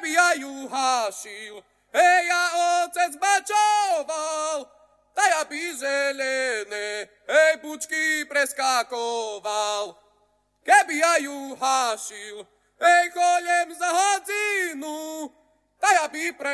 keby ja ju hášil, hej, ja otec bačoval, tak ja by zelené, hej, bučky preskakoval. Keby ja ju hášil, hej, choliem za hodinu, tak ja by